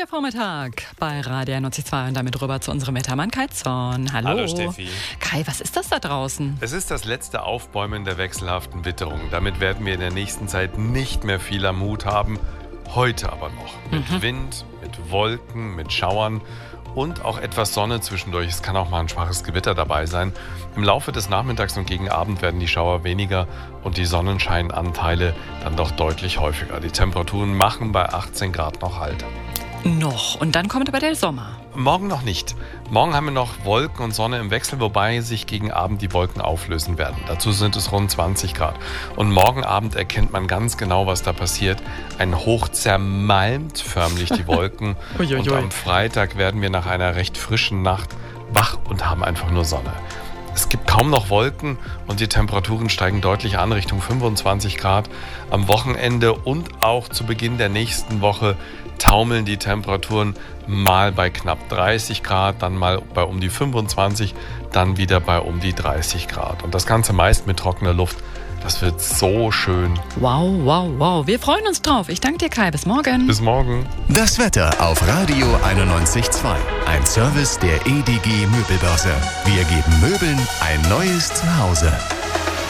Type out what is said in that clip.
der Vormittag bei Radio 92 und damit rüber zu unserem Wettermann Kai Zorn. Hallo Steffi. Kai, was ist das da draußen? Es ist das letzte Aufbäumen der wechselhaften Witterung. Damit werden wir in der nächsten Zeit nicht mehr viel am Hut haben. Heute aber noch. Mit Wind, mit Wolken, mit Schauern und auch etwas Sonne zwischendurch. Es kann auch mal ein schwaches Gewitter dabei sein. Im Laufe des Nachmittags und gegen Abend werden die Schauer weniger und die Sonnenscheinanteile dann doch deutlich häufiger. Die Temperaturen machen bei 18 Grad noch Halt. Noch. Und dann kommt aber der Sommer. Morgen noch nicht. Morgen haben wir noch Wolken und Sonne im Wechsel, wobei sich gegen Abend die Wolken auflösen werden. Dazu sind es rund 20 Grad. Und morgen Abend erkennt man ganz genau, was da passiert. Ein Hoch zermalmt förmlich die Wolken. Und am Freitag werden wir nach einer recht frischen Nacht wach und haben einfach nur Sonne. Es gibt kaum noch Wolken und die Temperaturen steigen deutlich an, Richtung 25 Grad. Am Wochenende und auch zu Beginn der nächsten Woche taumeln die Temperaturen mal bei knapp 30 Grad, dann mal bei um die 25, dann wieder bei um die 30 Grad. Und das Ganze meist mit trockener Luft. Das wird so schön. Wow, wow, wow. Wir freuen uns drauf. Ich danke dir, Kai. Bis morgen. Bis morgen. Das Wetter auf Radio 91.2. Ein Service der EDG Möbelbörse. Wir geben Möbeln ein neues Zuhause.